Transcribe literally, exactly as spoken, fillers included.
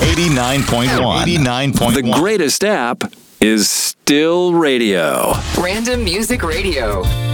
eighty-nine point one. eighty-nine point one. The greatest app is still radio. Random Music Radio.